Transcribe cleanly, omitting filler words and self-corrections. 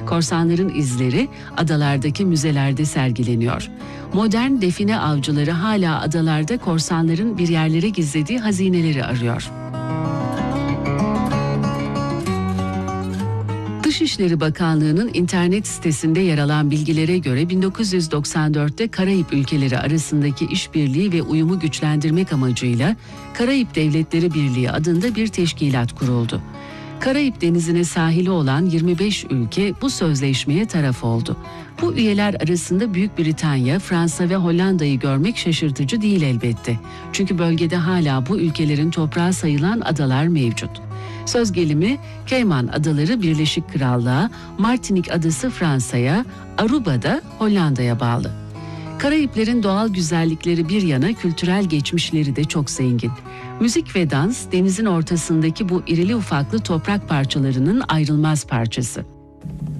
Korsanların izleri adalardaki müzelerde sergileniyor. Modern define avcıları hala adalarda korsanların bir yerlere gizlediği hazineleri arıyor. Dışişleri Bakanlığı'nın internet sitesinde yer alan bilgilere göre 1994'te Karayip ülkeleri arasındaki işbirliği ve uyumu güçlendirmek amacıyla Karayip Devletleri Birliği adında bir teşkilat kuruldu. Karayip Denizi'ne sahili olan 25 ülke bu sözleşmeye taraf oldu. Bu üyeler arasında Büyük Britanya, Fransa ve Hollanda'yı görmek şaşırtıcı değil elbette. Çünkü bölgede hala bu ülkelerin toprağı sayılan adalar mevcut. Söz gelimi Cayman Adaları Birleşik Krallığa, Martinik Adası Fransa'ya, Aruba da Hollanda'ya bağlı. Karayiplerin doğal güzellikleri bir yana kültürel geçmişleri de çok zengin. Müzik ve dans denizin ortasındaki bu irili ufaklı toprak parçalarının ayrılmaz parçası.